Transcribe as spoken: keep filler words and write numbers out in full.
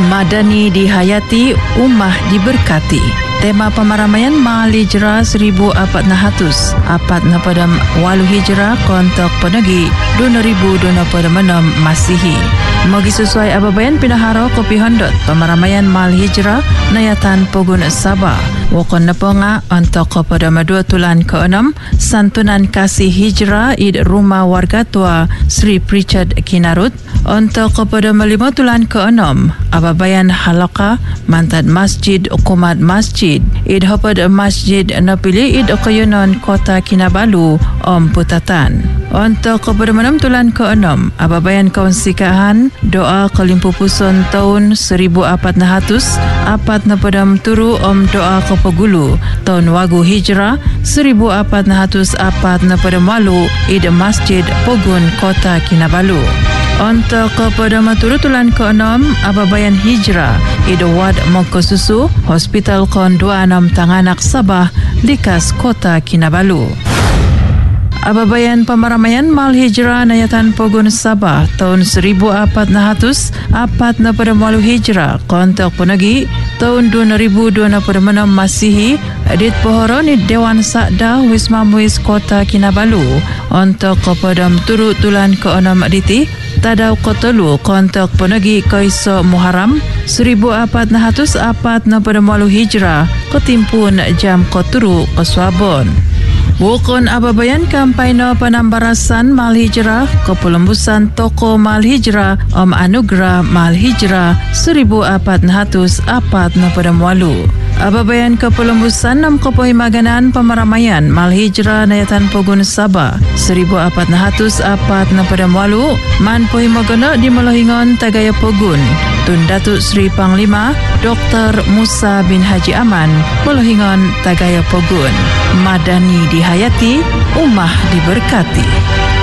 Madani dihayati, ummah diberkati. Tema pemaramaian Mahal Hijrah seribu empat ratus empat puluh lapan Hijrah kontok penegi dua ribu dua puluh enam Masihi. Magi sesuai ababayan pinaharo kopi hondot pemaramaian Mahal Hijrah Nayatan Pogun Sabah. Wakon naponga untuk kepada dua tulan keenam santunan kasih hijrah id rumah warga tua Sri Pritchard Kinarut. Untuk kepada lima tulan keenam ababayan halaka mantad masjid ukumat masjid id hopad masjid napili id okayunon kota Kinabalu Om Putatan. Untuk kepada enam tulan keenam ababayan kawansikahan doa kelimpupuson tahun seribu empat ratus empat puluh turu Om doa Pegulu tahun wagu hijrah seribu empat ratus empat puluh malu id masjid Pogun kota Kinabalu. Untuk kepada maturutulan keenam ababayan hijrah id wad Mongkosusu hospital kon dua puluh enam Tanganak Sabah Likas kota Kinabalu. Ababayan pemaramaian Mahal Hijrah Nayatan Pogun Sabah tahun seribu empat ratus empat puluh Hijrah kontok penegi tahun dua ribu dua puluh enam Masihi edit pohoron di Dewan Sakda Wisma Muiz Kota Kinabalu. Untuk kepada turut tulan keenam diti tadau kotelu kontok penegi Kaiso Muharram seribu empat ratus empat puluh Hijrah ketimpun jam koturu keswabon. Wukon ababayan kampanye penambarasan Mahal Hijrah kepelembusan toko Mahal Hijrah Om Anugerah Mahal Hijrah seribu empat ratus empat puluh. Ababayan kepelembusan enam kepohimaganan pemaramaian Mahal Hijrah Nayatan Pogun Sabah seribu empat ratus empat puluh man pohimagana di Melohingon Tagaya Pogun Tun Datuk Sri Panglima Doktor Musa bin Haji Aman Melohingon Tagaya Pogun. Madani dihayati, ummah diberkati.